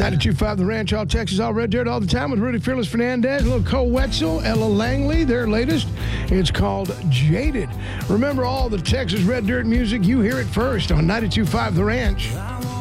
92.5 The Ranch, all Texas, all Red Dirt, all the time with Rudy Fearless Fernandez, a little Cole Wetzel, Ella Langley, their latest. It's called Jaded. Remember all the Texas Red Dirt music, you hear it first on 92.5 The Ranch.